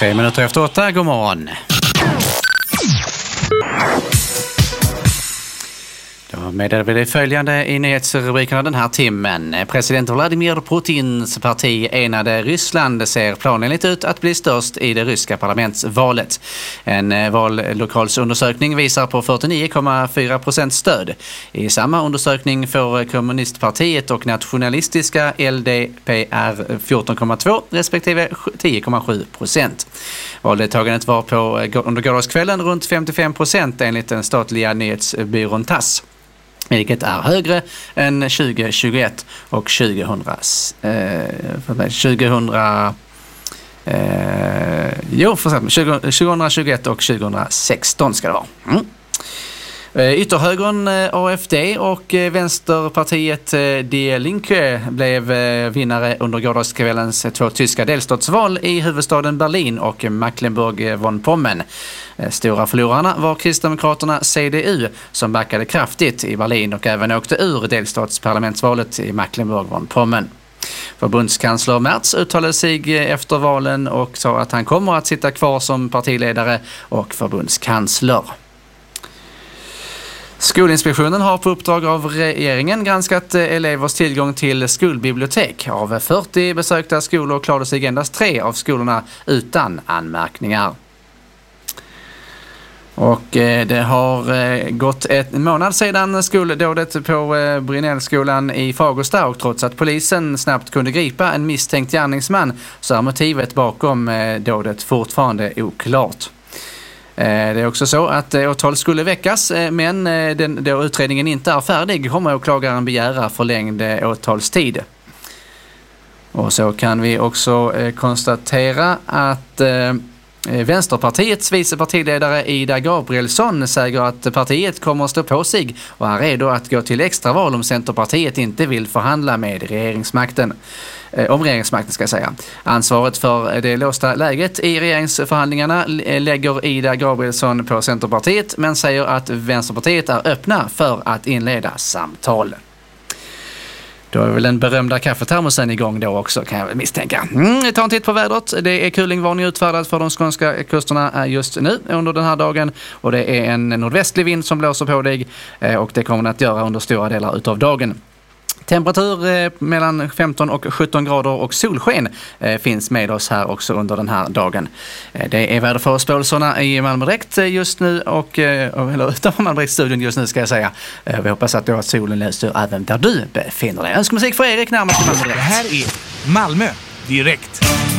7:03, god morgon. Då meddelar vi det följande i nyhetsrubrikerna den här timmen. President Vladimir Putins parti Enade Ryssland ser planenligt ut att bli störst i det ryska parlamentsvalet. En vallokalsundersökning visar på 49,4% stöd. I samma undersökning får kommunistpartiet och nationalistiska LDPR 14,2 respektive 10,7%. Valdeltagandet var under gårdagskvällen runt 55% enligt den statliga nyhetsbyrån TASS. Vilket är högre än 2021 och 2021 och 2016 ska det vara. Ytterhögern AfD och vänsterpartiet Die Linke blev vinnare under gårdagskvällens 2 tyska delstatsval i huvudstaden Berlin och Mecklenburg-Vorpommern. Stora förlorarna var Kristdemokraterna CDU som backade kraftigt i Berlin och även åkte ur delstatsparlamentsvalet i Mecklenburg-Vorpommern. Förbundskansler Merz uttalade sig efter valen och sa att han kommer att sitta kvar som partiledare och förbundskansler. Skolinspektionen har på uppdrag av regeringen granskat elevers tillgång till skolbibliotek. Av 40 besökta skolor klarade sig endast 3 av skolorna utan anmärkningar. Och det har gått en månad sedan skoldådet på Brinnellskolan i Fagersta, och trots att polisen snabbt kunde gripa en misstänkt gärningsman så är motivet bakom dådet fortfarande oklart. Det är också så att åtal skulle väckas, men då utredningen inte är färdig kommer åklagaren begära förlängd åtalstid. Och så kan vi också konstatera att Vänsterpartiets vice partiledare Ida Gabrielsson säger att partiet kommer att stå på sig och är redo att gå till extraval om Centerpartiet inte vill förhandla med regeringsmakten. Om regeringsmakten ska jag säga. Ansvaret för det låsta läget i regeringsförhandlingarna lägger Ida Gabrielsson på Centerpartiet, men säger att Vänsterpartiet är öppna för att inleda samtal. Då är väl den berömda kaffetermosen igång då också, kan jag väl misstänka. Vi tar en titt på vädret. Det är kulingvarning utfärdad för de skånska kusterna just nu under den här dagen. Och det är en nordvästlig vind som blåser på dig, och det kommer att göra under stora delar utav dagen. Temperatur mellan 15 och 17 grader och solsken finns med oss här också under den här dagen. Det är väderförutspåelserna i Malmö Direkt just nu, eller utanför Malmö Direkt-studion just nu ska jag säga. Vi hoppas att solen löser även där du befinner dig. Önskar musik för Erik närmast i Malmö Direkt. Det här är Malmö Direkt.